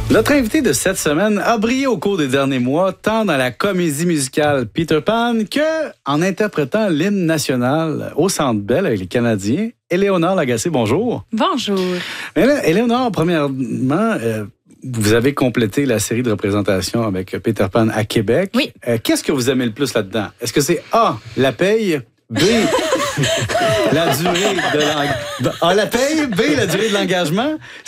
Notre invité de cette semaine a brillé au cours des derniers mois, tant dans la comédie musicale Peter Pan que en interprétant l'hymne national au Centre Bell avec les Canadiens. Éléonore Lagacé, bonjour. Bonjour. Éléonore, premièrement, vous avez complété la série de représentations avec Peter Pan à Québec. Oui. Qu'est-ce que vous aimez le plus là-dedans? Est-ce que c'est A, la paye, B, la durée de l'engagement? A, la paye, B, la durée de l'engagement,